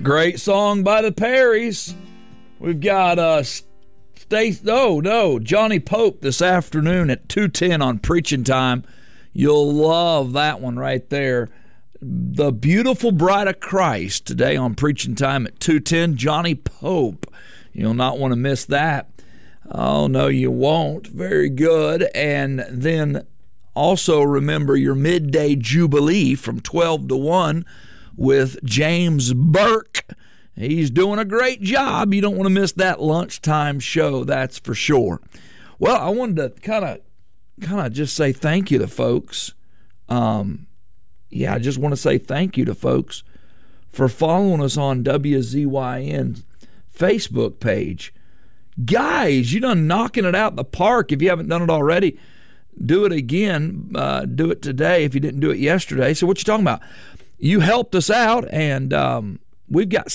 Great song by the Perrys. We've got Johnny Pope this afternoon at 2:10 on Preaching Time. You'll love that one right there. The Beautiful Bride of Christ today on Preaching Time at 2:10. Johnny Pope. You'll not want to miss that. Oh, no, you won't. Very good. And then also remember your midday Jubilee from 12 to 1 with James Burke. He's doing a great job. You don't want to miss that lunchtime show, that's for sure. Well, I wanted to kind of just say thank you to folks. I just want to say thank you to folks for following us on WZYN Facebook page. Guys, you done knocking it out in the park. If you haven't done it already, do it again. Do it today if you didn't do it yesterday. So what you talking about? You helped us out, and we've got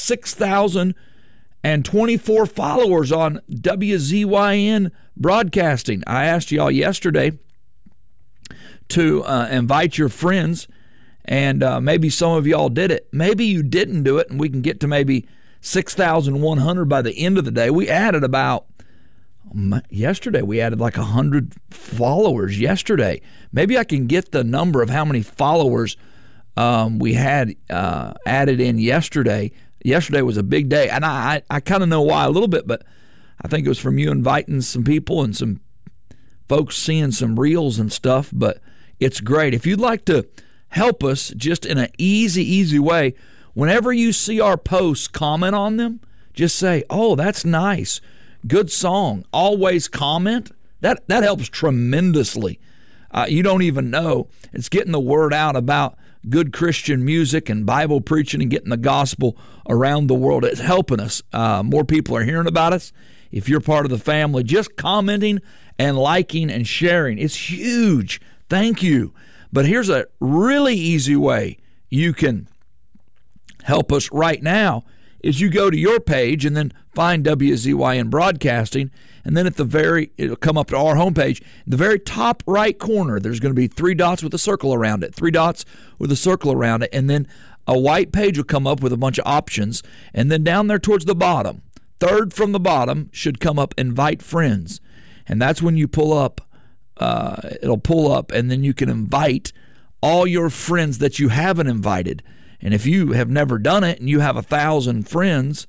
6,024 followers on WZYN Broadcasting. I asked y'all yesterday to invite your friends, and maybe some of y'all did it. Maybe you didn't do it, and we can get to maybe 6,100 by the end of the day. We added yesterday we added like 100 followers yesterday. Maybe I can get the number of how many followers we had added in yesterday. Yesterday was a big day, and I kind of know why a little bit, but I think it was from you inviting some people and some folks seeing some reels and stuff, but it's great. If you'd like to help us just in an easy way, whenever you see our posts, comment on them. Just say, oh, that's nice. Good song. Always comment. That helps tremendously. You don't even know. It's getting the word out about good Christian music and Bible preaching and getting the gospel around the world. It's helping us. More people are hearing about us. If you're part of the family, just commenting and liking and sharing, it's huge. Thank you. But here's a really easy way you can help us right now is you go to your page and then find WZYN Broadcasting, and then it'll come up to our homepage. In the very top right corner, there's going to be 3 dots with a circle around it. 3 dots with a circle around it, and then a white page will come up with a bunch of options, and then down there towards the bottom, third from the bottom, should come up Invite Friends, and that's when you pull up. It'll pull up, and then you can invite all your friends that you haven't invited. And if you have never done it and you have 1,000 friends,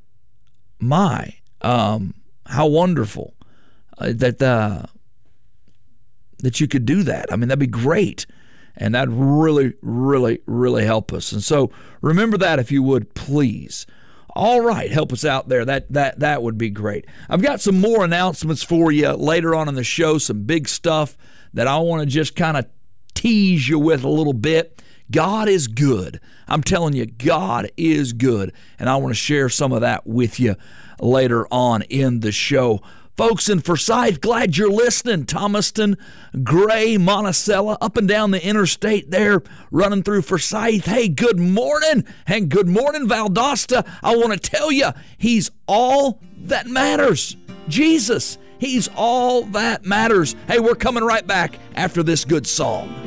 how wonderful that you could do that. I mean, that'd be great. And that'd really, really, really help us. And so remember that if you would, please. All right, help us out there. That would be great. I've got some more announcements for you later on in the show, some big stuff that I want to just kind of tease you with a little bit. God is good. I'm telling you, God is good. And I want to share some of that with you later on in the show. Folks in Forsyth, glad you're listening. Thomaston, Gray, Monticello, up and down the interstate there, running through Forsyth. Hey, good morning. And good morning, Valdosta. I want to tell you, He's all that matters. Jesus, He's all that matters. Hey, we're coming right back after this good song.